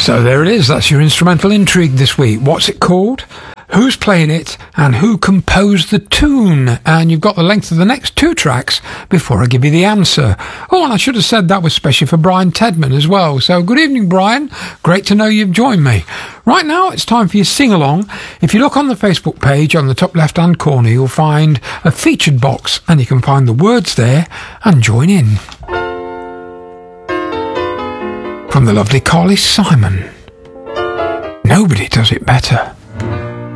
So there it is. That's your instrumental intrigue this week. What's it called? Who's playing it? And who composed the tune? And you've got the length of the next two tracks before I give you the answer. Oh, and I should have said that was especially for Brian Tedman as well. So good evening, Brian. Great to know you've joined me. Right now, it's time for your sing-along. If you look on the Facebook page on the top left-hand corner, you'll find a featured box, and you can find the words there and join in. From the lovely Carly Simon. Nobody does it better.